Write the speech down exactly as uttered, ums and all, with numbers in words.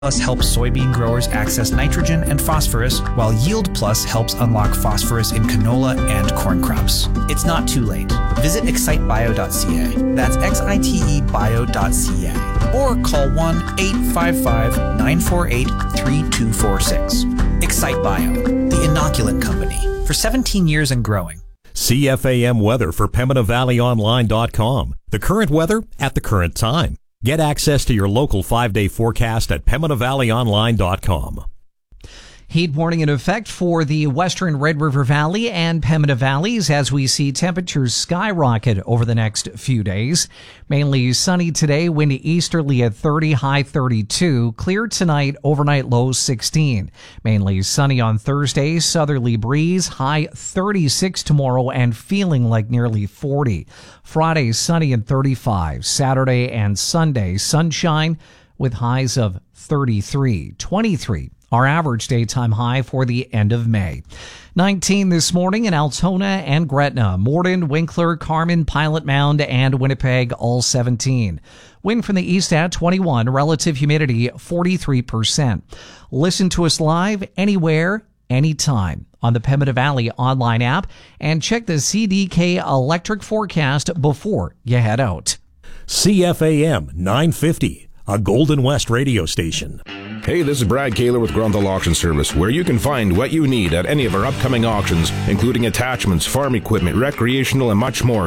Plus helps soybean growers access nitrogen and phosphorus, while Yield Plus helps unlock phosphorus in canola and corn crops. It's not too late. Visit excite bio dot c a. That's X I T E bio dot c a. Or call one eight five five, nine four eight, three two four six. Excite Bio, the inoculant company, for seventeen years and growing. C F A M weather for Pembina Valley Online dot com. The current weather at the current time. Get access to your local five-day forecast at Pembina Valley Online dot com. Heat warning in effect for the western Red River Valley and Pembina Valleys as we see temperatures skyrocket over the next few days. Mainly sunny today, windy easterly at thirty, high thirty-two. Clear tonight, overnight low sixteen. Mainly sunny on Thursday, southerly breeze, high thirty-six tomorrow and feeling like nearly forty. Friday, sunny and thirty-five. Saturday and Sunday, sunshine with highs of thirty-three, twenty-three. Our average daytime high for the end of May. nineteen this morning in Altona and Gretna. Morden, Winkler, Carmen, Pilot Mound, and Winnipeg, all seventeen. Wind from the east at twenty-one. Relative humidity, forty-three percent. Listen to us live anywhere, anytime on the Pembina Valley online app, and check the C D K electric forecast before you head out. C F A M nine fifty, a Golden West radio station. Hey, this is Brad Kaler with Grunthal Auction Service, where you can find what you need at any of our upcoming auctions, including attachments, farm equipment, recreational, and much more.